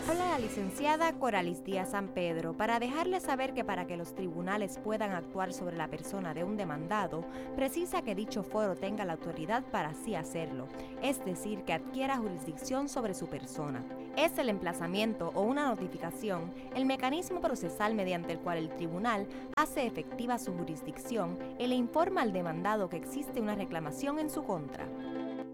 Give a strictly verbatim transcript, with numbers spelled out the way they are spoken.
Habla la licenciada Coralis Díaz San Pedro para dejarle saber que para que los tribunales puedan actuar sobre la persona de un demandado, precisa que dicho foro tenga la autoridad para así hacerlo, es decir, que adquiera jurisdicción sobre su persona. Es el emplazamiento o una notificación el mecanismo procesal mediante el cual el tribunal hace efectiva su jurisdicción y le informa al demandado que existe una reclamación en su contra.